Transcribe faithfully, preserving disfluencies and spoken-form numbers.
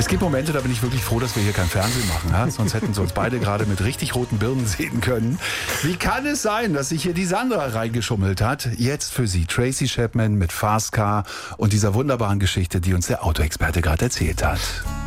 Es gibt Momente, da bin ich wirklich froh, dass wir hier kein Fernsehen machen. Ja? Sonst hätten sie uns beide gerade mit richtig roten Birnen sehen können. Wie kann es sein, dass sich hier die Sandra reingeschummelt hat? Jetzt für Sie Tracy Chapman mit Fast Car und dieser wunderbaren Geschichte, die uns der Autoexperte gerade erzählt hat.